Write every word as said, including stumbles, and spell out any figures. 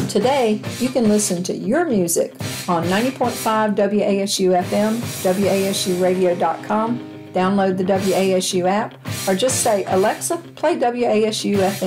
Today, you can listen to your music on ninety point five W A S U F M, W A S U radio dot com, download the W A S U app, or just say, Alexa, play W A S U F M.